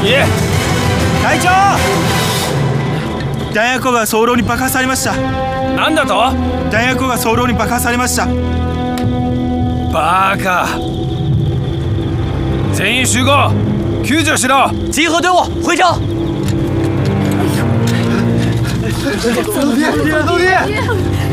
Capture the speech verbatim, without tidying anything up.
え、 隊長、弾薬庫が早漏に爆破されました。 なんだと？ 弾薬庫が早漏に爆破されました。 バカ。全員集合，救助しろ。 集合队伍回城。 老爹，老爹，老爹！